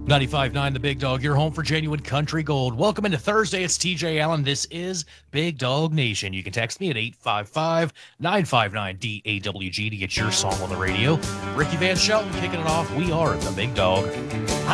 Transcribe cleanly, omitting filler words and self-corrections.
95.9 The Big Dog, your home for genuine country gold. Welcome into Thursday. It's TJ Allen. This is Big Dog Nation. You can text me at 855-959-DAWG to get your song on the radio. Ricky Van Shelton kicking it off. We are the Big Dog.